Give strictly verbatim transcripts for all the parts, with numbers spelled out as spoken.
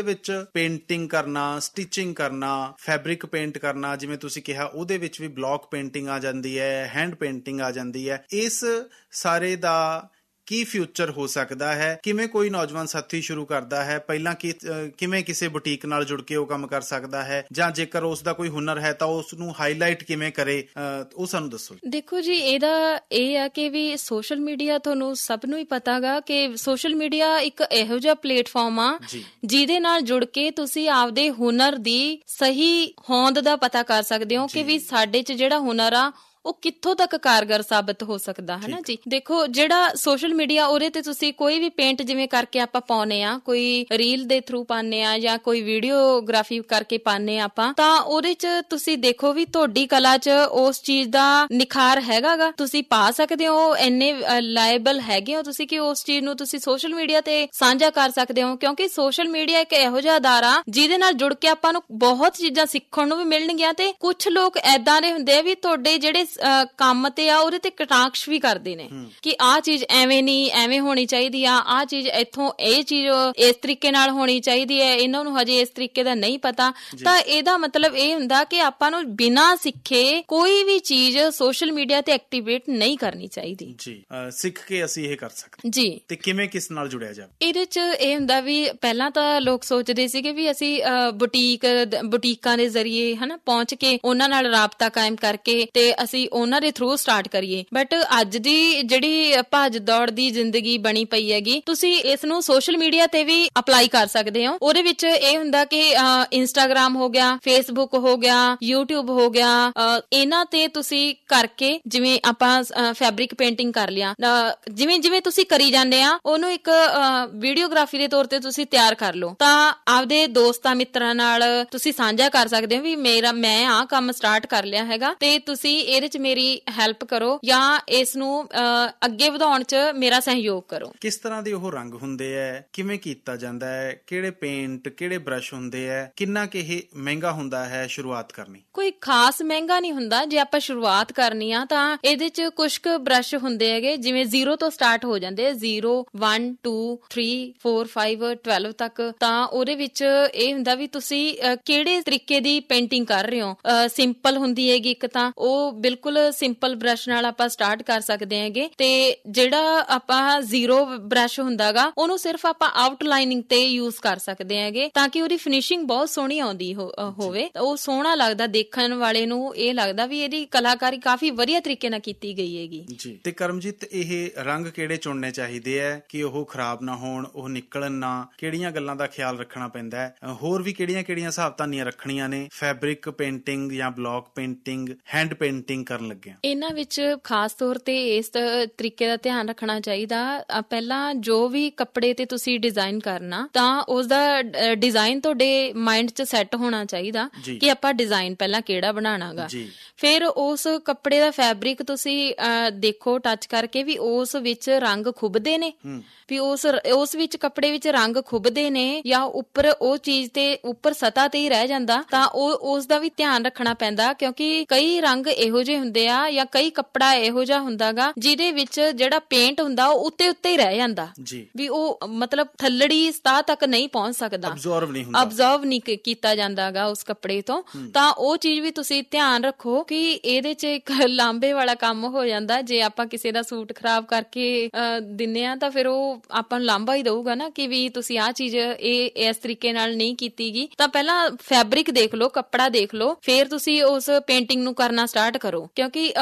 ਵਿੱਚ ਪੇਂਟਿੰਗ ਕਰਨਾ, ਸਟਿਚਿੰਗ ਕਰਨਾ, ਫੈਬਰਿਕ ਪੇਂਟ ਕਰਨਾ, ਜਿਵੇਂ ਤੁਸੀਂ ਕਿਹਾ ਉਹਦੇ ਵਿੱਚ ਵੀ ਬਲੌਕ ਪੇਂਟਿੰਗ ਆ ਜਾਂਦੀ ਹੈ, ਹੈਂਡ ਪੇਂਟਿੰਗ ਆ ਜਾਂਦੀ ਹੈ। ਇਸ ਸਾਰੇ ਦਾ ਕੀ ਫਿਊਚਰ ਹੋ ਸਕਦਾ ਹੈ? ਕਿਵੇਂ ਕੋਈ ਨੌਜਵਾਨ ਸਾਥੀ ਸ਼ੁਰੂ ਕਰਦਾ ਹੈ? ਪਹਿਲਾਂ ਕਿ ਕਿਵੇਂ ਕਿਸੇ ਬੁਟੀਕ ਨਾਲ ਜੁੜ ਕੇ ਉਹ ਕੰਮ ਕਰ ਸਕਦਾ ਹੈ, ਜਾਂ ਜੇਕਰ ਉਸ ਦਾ ਕੋਈ ਹੁਨਰ ਹੈ ਤਾਂ ਉਸ ਨੂੰ ਹਾਈਲਾਈਟ ਕਿਵੇਂ ਕਰੇ, ਉਹ ਸਾਨੂੰ ਦੱਸੋ। ਦੇਖੋ ਜੀ, ਇਹਦਾ ਇਹ ਆ ਕਿ ਵੀ ਸੋਸ਼ਲ ਮੀਡੀਆ, ਤੁਹਾਨੂੰ ਸਭ ਨੂੰ ਹੀ ਪਤਾ ਗਾ ਕਿ ਸੋਸ਼ਲ ਮੀਡੀਆ ਇੱਕ ਇਹੋ ਜਿਹਾ ਪਲੇਟਫਾਰਮ ਆ ਜਿਹਦੇ ਨਾਲ ਜੁੜ ਕੇ ਤੁਸੀਂ ਆਪਦੇ ਹੁਨਰ ਦੀ ਸਹੀ ਹੋਂਦ ਦਾ ਪਤਾ ਕਰ ਸਕਦੇ ਹੋ ਕਿ ਵੀ ਸਾਡੇ 'ਚ ਜਿਹੜਾ ਹੁਨਰ ਆ ਉਹ ਕਿੱਥੋਂ ਤੱਕ ਕਾਰਗਰ ਸਾਬਤ ਹੋ ਸਕਦਾ ਹੈ ਨਾ ਜੀ। ਦੇਖੋ, ਜਿਹੜਾ ਸੋਸ਼ਲ ਮੀਡੀਆ, ਉਹਦੇ ਤੇ ਤੁਸੀਂ ਕੋਈ ਵੀ ਪੇਂਟ ਜਿਵੇਂ ਕਰਕੇ ਆਪਾਂ ਪਾਉਨੇ ਆ, ਕੋਈ ਰੀਲ ਦੇ ਥਰੂ ਪਾਉਂਦੇ ਆ ਜਾਂ ਕੋਈ ਵੀਡੀਓਗ੍ਰਾਫੀ ਕਰਕੇ ਪਾਉਂਦੇ ਆ ਆਪਾਂ, ਤਾਂ ਉਹਦੇ ਚ ਤੁਸੀਂ ਦੇਖੋ ਵੀ ਤੁਹਾਡੀ ਕਲਾ ਚ ਉਸ ਚੀਜ਼ ਦਾ ਨਿਖਾਰ ਹੈਗਾ ਗਾ, ਤੁਸੀਂ ਪਾ ਸਕਦੇ ਹੋ, ਇੰਨੇ ਲਾਇਬਲ ਹੈਗੇ ਹੋ ਤੁਸੀਂ ਕਿ ਉਸ ਚੀਜ਼ ਨੂੰ ਤੁਸੀਂ ਸੋਸ਼ਲ ਮੀਡੀਆ ਤੇ ਸਾਂਝਾ ਕਰ ਸਕਦੇ ਹੋ। ਕਿਉਂਕਿ ਸੋਸ਼ਲ ਮੀਡੀਆ ਇੱਕ ਇਹੋ ਜਿਹਾ ਅਦਾਰਾ ਜਿਹਦੇ ਨਾਲ ਜੁੜ ਕੇ ਆਪਾਂ ਨੂੰ ਬਹੁਤ ਚੀਜ਼ਾਂ ਸਿੱਖਣ ਨੂੰ ਵੀ ਮਿਲਣਗੀਆਂ, ਤੇ ਕੁਛ ਲੋਕ ਏਦਾਂ ਦੇ ਹੁੰਦੇ ਆ ਵੀ ਤੁਹਾਡੇ ਜਿਹੜੇ ਕੰਮ ਤੇ ਆ ਉਹਦੇ ਤੇ ਕਟਾਕਸ਼ ਵੀ ਕਰਦੇ ਨੇ ਕਿ ਆਹ ਚੀਜ਼ ਐਵੇਂ ਨਹੀਂ, ਐਵੇਂ ਹੋਣੀ ਚਾਹੀਦੀ ਆ, ਆਹ ਚੀਜ਼ ਇੱਥੋਂ ਇਹ ਚੀਜ਼ ਇਸ ਤਰੀਕੇ ਨਾਲ ਹੋਣੀ ਚਾਹੀਦੀ ਹੈ, ਇਹਨਾਂ ਨੂੰ ਹਜੇ ਇਸ ਤਰੀਕੇ ਦਾ ਨਹੀਂ ਪਤਾ। ਤਾਂ ਇਹਦਾ ਮਤਲਬ ਇਹ ਹੁੰਦਾ ਕਿ ਆਪਾਂ ਨੂੰ ਬਿਨਾਂ ਸਿੱਖੇ ਕੋਈ ਵੀ ਚੀਜ਼ ਸੋਸ਼ਲ ਮੀਡੀਆ ਤੇ ਐਕਟੀਵੇਟ ਨਹੀਂ ਕਰਨੀ ਚਾਹੀਦੀ ਜੀ। ਸਿੱਖ ਕੇ ਅਸੀਂ ਇਹ ਕਰ ਸਕਦੇ ਜੀ। ਤੇ ਕਿਵੇਂ, ਕਿਸ ਨਾਲ ਜੁੜਿਆ ਜਾਵੇ? ਇਹਦੇ ਚ ਇਹ ਹੁੰਦਾ ਵੀ ਪਹਿਲਾਂ ਤਾਂ ਲੋਕ ਸੋਚਦੇ ਸੀਗੇ ਵੀ ਅਸੀਂ ਬੁਟੀਕ ਬੁਟੀਕਾਂ ਦੇ ਜ਼ਰੀਏ ਹਨਾ ਪਹੁੰਚ ਕੇ ਉਹਨਾਂ ਨਾਲ ਰਾਬਤਾ ਕਾਇਮ ਕਰਕੇ ਤੇ ਅਸੀਂ ਉਹਨਾਂ ਦੇ ਥਰੂ ਸਟਾਰਟ ਕਰੀਏ, ਬਟ ਅੱਜ ਦੀ ਜਿਹੜੀ ਭੱਜ ਦੌੜ ਦੀ ਜ਼ਿੰਦਗੀ ਬਣੀ ਪਈ ਹੈਗੀ, ਤੁਸੀਂ ਇਸ ਨੂੰ ਸੋਸ਼ਲ ਮੀਡੀਆ ਤੇ ਵੀ ਅਪਲਾਈ ਕਰ ਸਕਦੇ ਹੋ। ਉਹਦੇ ਵਿੱਚ ਇਹ ਹੁੰਦਾ ਕਿ ਇੰਸਟਾਗ੍ਰਾਮ ਹੋ ਗਿਆ, ਫੇਸਬੁੱਕ ਹੋ ਗਿਆ, ਯੂਟਿਊਬ ਹੋ ਗਿਆ, ਇਹਨਾਂ ਤੇ ਤੁਸੀਂ ਕਰਕੇ, ਜਿਵੇਂ ਆਪਾਂ ਫੈਬਰਿਕ ਪੇਂਟਿੰਗ ਕਰ ਲਿਆ, ਜਿਵੇਂ ਜਿਵੇਂ ਤੁਸੀਂ ਕਰੀ ਜਾਂਦੇ ਆ ਉਹਨੂੰ ਇੱਕ ਵੀਡੀਓਗ੍ਰਾਫੀ ਦੇ ਤੌਰ ਤੇ ਤੁਸੀਂ ਤਿਆਰ ਕਰ ਲਓ, ਤਾਂ ਆਪਦੇ ਦੋਸਤਾਂ ਮਿੱਤਰਾਂ ਨਾਲ ਤੁਸੀਂ ਸਾਂਝਾ ਕਰ ਸਕਦੇ ਹੋ ਵੀ ਮੇਰਾ ਮੈਂ ਆਹ ਕੰਮ ਸਟਾਰਟ ਕਰ ਲਿਆ ਹੈਗਾ ਤੇ ਤੁਸੀਂ ਇਹਦੇ ਚ ਮੇਰੀ ਹੈਲਪ ਕਰੋ ਜਾਂ ਇਸ ਨੂੰ ਅੱਗੇ ਵਧਾਉਣ ਚ ਮੇਰਾ ਸਹਿਯੋਗ ਕਰੋ। ਕਿਸ ਤਰ੍ਹਾਂ ਦੇ ਉਹ ਰੰਗ ਹੁੰਦੇ ਹੈ, ਕਿਵੇਂ ਕੀਤਾ ਜਾਂਦਾ ਹੈ, ਕਿਹੜੇ ਪੇਂਟ, ਕਿਹੜੇ ਬ੍ਰਸ਼ ਹੁੰਦੇ ਹੈ, ਕਿੰਨਾ ਕਿ ਇਹ ਮਹਿੰਗਾ ਹੁੰਦਾ ਹੈ ਸ਼ੁਰੂਆਤ ਕਰਨੀ? ਕੋਈ ਖਾਸ ਮਹਿੰਗਾ ਨਹੀਂ ਹੁੰਦਾ। ਜੇ ਆਪਾਂ ਸ਼ੁਰੂਆਤ ਕਰਨੀ ਆ ਤਾਂ ਇਹਦੇ ਚ ਕੁਛ ਕੁ ਬ੍ਰਸ਼ ਹੁੰਦੇ ਹੈਗੇ, ਜਿਵੇਂ ਜ਼ੀਰੋ ਤੋਂ ਸਟਾਰਟ ਹੋ ਜਾਂਦੇ ਆ, zero one two three four five twelve ਤੱਕ। ਤਾਂ ਉਹਦੇ ਵਿੱਚ ਇਹ ਹੁੰਦਾ ਵੀ ਤੁਸੀਂ ਕਿਹੜੇ ਤਰੀਕੇ ਦੀ ਪੇਂਟਿੰਗ ਕਰ ਰਹੇ ਹੋ। ਸਿੰਪਲ ਹੁੰਦੀ ਹੈਗੀ ਇੱਕ, ਤਾਂ ਉਹ ਬਿਲਕੁਲ ਸਿੰਪਲ ਬ੍ਰਸ਼ ਨਾਲ ਆਪਾਂ ਸਟਾਰਟ ਕਰ ਸਕਦੇ ਹੈਗੇ, ਤੇ ਜਿਹੜਾ ਆਪਾਂ ਜ਼ੀਰੋ ਬ੍ਰਸ਼ ਹੁੰਦਾਗਾ ਉਹਨੂੰ ਸਿਰਫ ਆਪਾਂ ਆਊਟਲਾਈਨਿੰਗ ਤੇ ਯੂਜ਼ ਕਰ ਸਕਦੇ ਹੈਗੇ, ਤਾਂ ਕਿ ਉਹਦੀ ਫਿਨਿਸ਼ਿੰਗ ਬਹੁਤ ਸੋਹਣੀ ਆਉਂਦੀ ਹੋਵੇ, ਉਹ ਸੋਹਣਾ ਲੱਗਦਾ ਦੇਖਣ ਵਾਲੇ ਨੂੰ, ਇਹ ਲੱਗਦਾ ਵੀ ਇਹਦੀ ਕਲਾਕਾਰੀ ਕਾਫੀ ਵਧੀਆ ਤਰੀਕੇ ਨਾਲ ਕੀਤੀ ਗਈ ਹੈਗੀ ਜੀ। ਤੇ ਕਰਮਜੀਤ, ਇਹ ਰੰਗ ਕਿਹੜੇ ਚੁਣਨੇ ਚਾਹੀਦੇ ਹੈ ਕਿ ਉਹ ਖਰਾਬ ਨਾ ਹੋਣ, ਉਹ ਨਿਕਲਣ ਨਾ? ਕਿਹੜੀਆਂ ਗੱਲਾਂ ਦਾ ਖਿਆਲ ਰੱਖਣਾ ਪੈਂਦਾ ਹੈ? ਹੋਰ ਵੀ ਕਿਹੜੀਆਂ ਕਿਹੜੀਆਂ ਸਾਵਧਾਨੀਆਂ ਰੱਖਣੀਆਂ ਨੇ ਫੈਬਰਿਕ ਪੇਂਟਿੰਗ ਜਾਂ ਬਲੌਕ ਪੇਂਟਿੰਗ, ਹੈਂਡ ਪੇਂਟਿੰਗ ਕਰਨ ਲੱਗਿਆ? ਇਹਨਾਂ ਵਿੱਚ ਖਾਸ ਤੌਰ ਤੇ ਇਸ ਤਰੀਕੇ ਦਾ ਧਿਆਨ ਰੱਖਣਾ ਚਾਹੀਦਾ, ਪਹਿਲਾਂ ਜੋ ਵੀ ਕੱਪੜੇ ਤੇ ਤੁਸੀਂ ਡਿਜ਼ਾਈਨ ਕਰਨਾ ਤਾਂ ਉਸਦਾ ਡਿਜ਼ਾਈਨ ਤੁਹਾਡੇ ਮਾਈਂਡ 'ਚ ਸੈੱਟ ਹੋਣਾ ਚਾਹੀਦਾ ਕਿ ਆਪਾਂ ਡਿਜ਼ਾਈਨ ਪਹਿਲਾਂ ਕਿਹੜਾ ਬਣਾਉਣਾਗਾ। ਫਿਰ ਉਸ ਕੱਪੜੇ ਦਾ ਫੈਬਰਿਕ ਤੁਸੀਂ ਦੇਖੋ ਟੱਚ ਕਰਕੇ ਵੀ ਉਸ ਵਿੱਚ ਰੰਗ ਖੁੱਭਦੇ ਨੇ, ਵੀ ਉਸ ਉਸ ਵਿੱਚ ਕੱਪੜੇ ਵਿੱਚ ਰੰਗ ਖੁੱਭਦੇ ਨੇ ਜਾਂ ਉੱਪਰ ਉਹ ਚੀਜ਼ ਤੇ ਉੱਪਰ ਸਤ੍ਹਾ ਤੇ ਹੀ ਰਹਿ ਜਾਂਦਾ, ਤਾਂ ਉਹ ਉਸ ਦਾ ਵੀ ਧਿਆਨ ਰੱਖਣਾ ਪੈਂਦਾ, ਕਿਉਂਕਿ ਕਈ ਰੰਗ ਇਹੋ ਜਿਹੇ ਹੁੰਦੇ ਆ ਜਾਂ ਕਈ ਕੱਪੜਾ ਇਹੋ ਜਿਹਾ ਹੁੰਦਾਗਾ ਜਿਹਦੇ ਵਿੱਚ ਜਿਹੜਾ ਪੇਂਟ ਹੁੰਦਾ ਉਹ ਉੱਤੇ ਉੱਤੇ ਹੀ ਰਹਿ ਜਾਂਦਾ, ਵੀ ਉਹ ਮਤਲਬ ਥੱਲੜੀ ਸਤਹ ਤੱਕ ਨਹੀਂ ਪਹੁੰਚ ਸਕਦਾ, ਅਬਜ਼ੌਰਵ ਨਹੀਂ ਹੁੰਦਾ, ਅਬਜ਼ੌਰਵ ਨਹੀਂ ਕੀਤਾ ਜਾਂਦਾਗਾ ਉਸ ਕੱਪੜੇ ਤੋਂ। ਤਾਂ ਉਹ ਚੀਜ਼ ਵੀ ਤੁਸੀਂ ਧਿਆਨ ਰੱਖੋ ਕਿ ਇਹਦੇ 'ਚ ਇੱਕ ਲਾਂਬੇ ਵਾਲਾ ਕੰਮ ਹੋ ਜਾਂਦਾ। ਜੇ ਆਪਾਂ ਕਿਸੇ ਦਾ ਸੂਟ ਖਰਾਬ ਕਰਕੇ ਦਿੰਨੇ ਆ ਤਾਂ ਫਿਰ ਉਹ ਆਪਾਂ ਨੂੰ ਲਾਂਬਾ ਹੀ ਦਊਗਾ ਨਾ ਕਿ ਵੀ ਤੁਸੀਂ ਆਹ ਚੀਜ਼ ਇਹ ਇਸ ਤਰੀਕੇ ਨਾਲ ਨਹੀਂ ਕੀਤੀਗੀ। ਤਾਂ ਪਹਿਲਾਂ ਫੈਬਰਿਕ ਦੇਖ ਲਓ, ਕੱਪੜਾ ਦੇਖ ਲਓ, ਫਿਰ ਤੁਸੀਂ ਉਸ ਪੇਂਟਿੰਗ ਨੂੰ ਕਰਨਾ ਸਟਾਰਟ ਕਰੋ, ਕਿਉਂਕਿ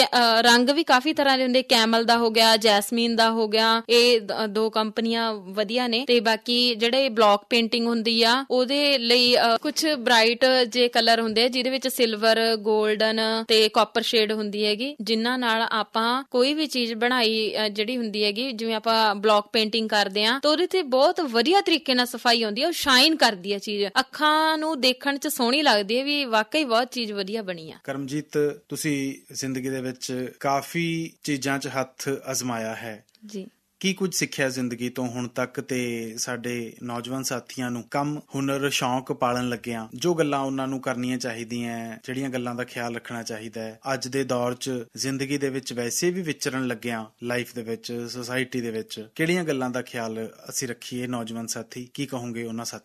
ਰੰਗ ਵੀ ਕਾਫੀ ਤਰ੍ਹਾਂ ਦੇ ਹੁੰਦੇ, ਕੈਮਲ ਦਾ ਹੋ ਗਿਆ, ਜੈਸਮੀਨ ਦਾ ਹੋ ਗਿਆ, ਇਹ ਦੋ ਕੰਪਨੀਆਂ ਵਧੀਆ ਨੇ। ਤੇ ਬਾਕੀ ਜਿਹੜੇ ਬਲੌਕ ਪੇਂਟਿੰਗ ਹੁੰਦੀ ਆ ਉਹਦੇ ਲਈ ਕੁਛ ਬ੍ਰਾਈਟ ਜੇ ਕਲਰ ਹੁੰਦੇ ਆ ਜਿਹਦੇ ਵਿੱਚ ਸਿਲਵਰ, ਗੋਲਡਨ ਤੇ ਕਾਪਰ ਸ਼ੇਡ ਹੁੰਦੀ ਹੈਗੀ, ਜਿਨ੍ਹਾਂ ਨਾਲ ਆਪਾਂ ਕੋਈ ਵੀ ਚੀਜ਼ ਬਣਾਈ ਜਿਹੜੀ ਹੁੰਦੀ ਹੈਗੀ, ਜਿਵੇਂ ਆਪਾਂ ਬਲੌਕ ਪੇਂਟਿੰਗ ਕਰਦੇ ਆ ਤਾਂ ਉਹਦੇ ਤੇ ਬਹੁਤ ਵਧੀਆ ਤਰੀਕੇ ਨਾਲ ਸਫਾਈ ਆਉਂਦੀ ਹੈ, ਉਹ ਸ਼ਾਈਨ ਕਰਦੀ ਹੈ ਚੀਜ਼, ਅੱਖਾਂ ਨੂੰ ਦੇਖਣ 'ਚ ਸੋਹਣੀ ਲੱਗਦੀ ਹੈ ਵੀ ਵਾਕਈ ਬਹੁਤ ਚੀਜ਼ ਵਧੀਆ ਬਣੀ ਆ। ਕਰਮਜੀਤ, ਤੁਸੀਂ ਜ਼ਿੰਦਗੀ ਦੇ ਵਿੱਚ ਕਾਫੀ ਚੀਜ਼ਾਂ 'ਚ ਹੱਥ ਅਜ਼ਮਾਇਆ ਹੈ ਜੀ, ਕੀ ਕੁਝ ਸਿੱਖਿਆ ਜ਼ਿੰਦਗੀ ਤੋਂ ਹੁਣ ਤੱਕ, ਤੇ ਸਾਡੇ ਨੌਜਵਾਨ ਸਾਥੀਆਂ ਨੂੰ ਕੰਮ, ਹੁਨਰ, ਸ਼ੌਂਕ ਪਾਲਣ ਲੱਗਿਆਂ ਜੋ ਗੱਲਾਂ ਉਹਨਾਂ ਨੂੰ ਕਰਨੀਆਂ ਚਾਹੀਦੀਆਂ, ਜਿਹੜੀਆਂ ਗੱਲਾਂ ਦਾ ਖਿਆਲ ਰੱਖਣਾ ਚਾਹੀਦਾ ਹੈ ਅੱਜ ਦੇ ਦੌਰ 'ਚ ਜ਼ਿੰਦਗੀ ਦੇ ਵਿੱਚ ਵੈਸੇ ਵੀ ਵਿਚਰਨ ਲੱਗਿਆਂ, ਲਾਈਫ ਦੇ ਵਿੱਚ, ਸੋਸਾਇਟੀ ਦੇ ਵਿੱਚ, ਕਿਹੜੀਆਂ ਗੱਲਾਂ ਦਾ ਖਿਆਲ ਅਸੀਂ ਰੱਖੀਏ? ਨੌਜਵਾਨ ਸਾਥੀ ਕੀ ਕਹੋਗੇ ਉਹਨਾਂ ਸਾਥੀ?